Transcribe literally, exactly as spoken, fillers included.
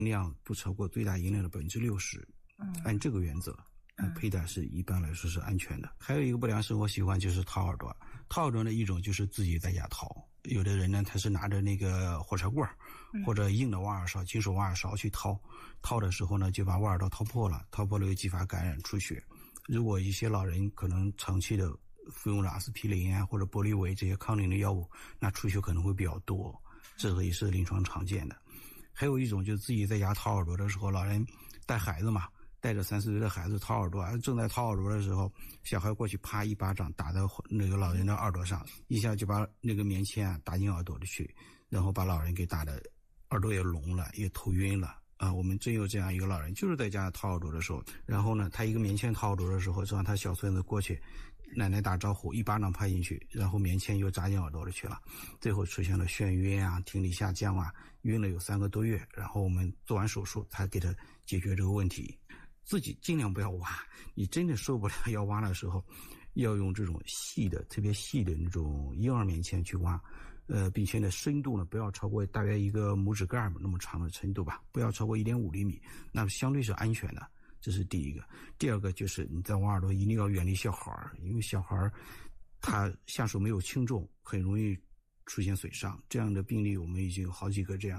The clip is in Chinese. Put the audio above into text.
量不超过最大音量的百分之六十，按这个原则。佩戴是一般来说是安全的。还有一个不良生活习惯就是掏耳朵。掏耳朵的一种就是自己在家掏，有的人呢他是拿着那个火柴棍或者硬的挖耳勺、金属挖耳勺去掏，掏的时候呢就把挖耳道掏破了，掏破了又继发感染出血。如果一些老人可能长期的服用了阿司匹林啊或者玻利维这些抗凝的药物，那出血可能会比较多，这个也是临床常见的。还有一种就是自己在家掏耳朵的时候，老人带孩子嘛，带着三四岁的孩子掏耳朵，正在掏耳朵的时候，小孩过去啪一巴掌打在那个老人的耳朵上，一下就把那个棉签啊打进耳朵里去，然后把老人给打的耳朵也聋了，也头晕了啊。我们真有这样一个老人，就是在家掏耳朵的时候，然后呢他一个棉签掏耳朵的时候，让他小孙子过去，奶奶打招呼，一巴掌拍进去，然后棉签又扎进耳朵里去了，最后出现了眩晕啊、听力下降啊，晕了有三个多月，然后我们做完手术才给他解决这个问题。自己尽量不要挖，你真的受不了要挖的时候，要用这种细的、特别细的那种婴儿棉签去挖，呃，并且呢深度呢不要超过大约一个拇指盖那么长的程度吧，不要超过 一点五厘米，那么相对是安全的。这是第一个。第二个就是你在挖耳朵一定要远离小孩，因为小孩他下手没有轻重，很容易出现损伤，这样的病例我们已经有好几个这样。